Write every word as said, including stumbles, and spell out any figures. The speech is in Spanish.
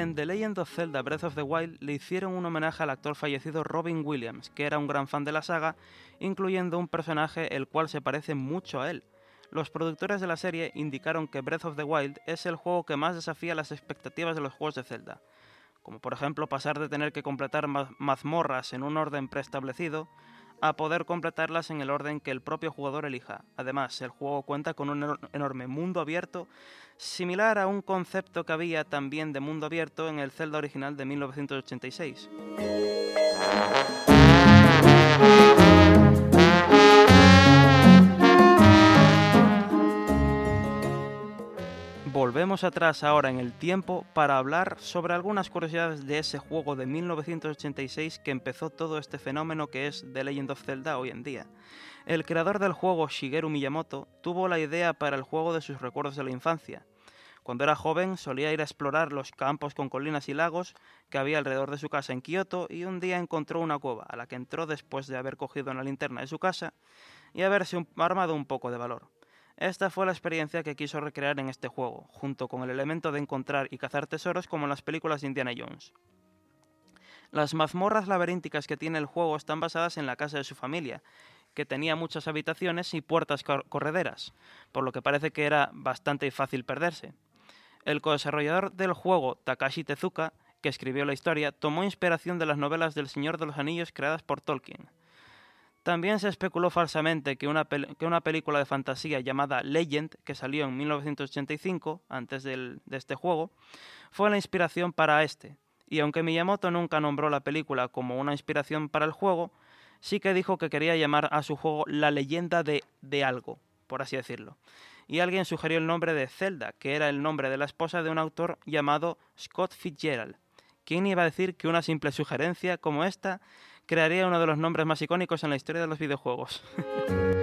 en The Legend of Zelda Breath of the Wild le hicieron un homenaje al actor fallecido Robin Williams, que era un gran fan de la saga, incluyendo un personaje el cual se parece mucho a él. Los productores de la serie indicaron que Breath of the Wild es el juego que más desafía las expectativas de los juegos de Zelda, como por ejemplo pasar de tener que completar ma- mazmorras en un orden preestablecido a poder completarlas en el orden que el propio jugador elija. Además, el juego cuenta con un enor- enorme mundo abierto, similar a un concepto que había también de mundo abierto en el Zelda original de mil novecientos ochenta y seis. Volvemos atrás ahora en el tiempo para hablar sobre algunas curiosidades de ese juego de mil novecientos ochenta y seis que empezó todo este fenómeno que es The Legend of Zelda hoy en día. El creador del juego, Shigeru Miyamoto, tuvo la idea para el juego de sus recuerdos de la infancia. Cuando era joven solía ir a explorar los campos con colinas y lagos que había alrededor de su casa en Kioto y un día encontró una cueva a la que entró después de haber cogido una linterna de su casa y haberse un- armado un poco de valor. Esta fue la experiencia que quiso recrear en este juego, junto con el elemento de encontrar y cazar tesoros como en las películas de Indiana Jones. Las mazmorras laberínticas que tiene el juego están basadas en la casa de su familia, que tenía muchas habitaciones y puertas cor- correderas, por lo que parece que era bastante fácil perderse. El co-desarrollador del juego, Takashi Tezuka, que escribió la historia, tomó inspiración de las novelas del Señor de los Anillos creadas por Tolkien. También se especuló falsamente que una, pel- que una película de fantasía llamada Legend, que salió en mil novecientos ochenta y cinco, antes del- de este juego, fue la inspiración para este. Y aunque Miyamoto nunca nombró la película como una inspiración para el juego, sí que dijo que quería llamar a su juego La leyenda de, de algo, por así decirlo. Y alguien sugirió el nombre de Zelda, que era el nombre de la esposa de un autor llamado Scott Fitzgerald. ¿Quién iba a decir que una simple sugerencia como esta crearía uno de los nombres más icónicos en la historia de los videojuegos?